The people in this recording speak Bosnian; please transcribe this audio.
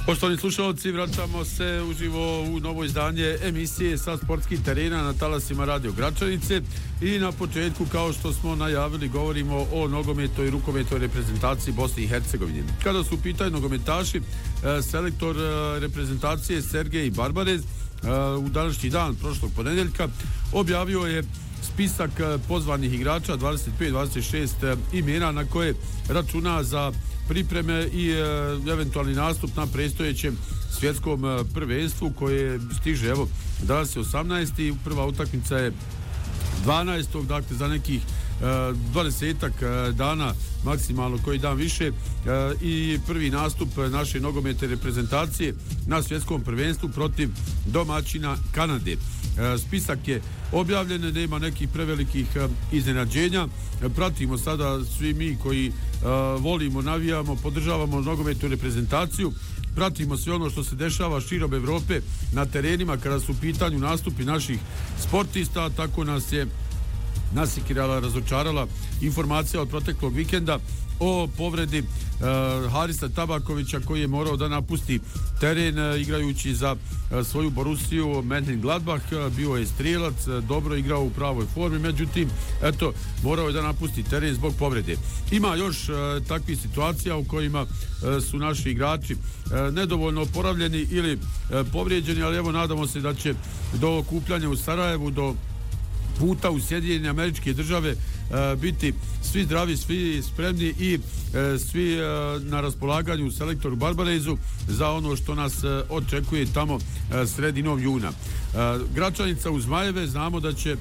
Poštovani slušalci, vraćamo se uživo u novo izdanje emisije sa sportskih terena na talasima Radio Gračanice i na početku, kao što smo najavili, govorimo o nogometnoj i rukometnoj reprezentaciji Bosne i Hercegovine. Kada su u pitanju nogometaši, selektor reprezentacije Sergej Barbarez u današnji dan, prošlog ponedeljka, objavio je spisak pozvanih igrača, 25-26 imena na koje računa za pripreme i eventualni nastup na predstojećem svjetskom prvenstvu koje stiže, evo, danas je 18. prva utakmica je 12. dakle za nekih 20 dana, maksimalno koji dan više, i prvi nastup naše nogometne reprezentacije na svjetskom prvenstvu protiv domaćina Kanade. Spisak je objavljen, nema nekih prevelikih iznenađenja. Pratimo sada svi mi koji volimo, navijamo, podržavamo nogometnu reprezentaciju, pratimo sve ono što se dešava širom Evrope na terenima kada su u pitanju nastupi naših sportista. Tako nas je razočarala informacija od proteklog vikenda o povredi Harisa Tabakovića, koji je morao da napusti teren igrajući za svoju Borussiju Mönchengladbach. Bio je strijelac, dobro igrao u pravoj formi, međutim, eto, morao je da napusti teren zbog povrede. Ima još takvih situacija u kojima su naši igrači nedovoljno oporavljeni ili povrijeđeni, ali evo, nadamo se da će do okupljanja u Sarajevu, do puta u Sjedinjene Američke Države biti svi zdravi, svi spremni i svi na raspolaganju selektoru Barbarezu za ono što nas očekuje tamo sredinom juna. Gračanica uz Zmajeve, znamo da će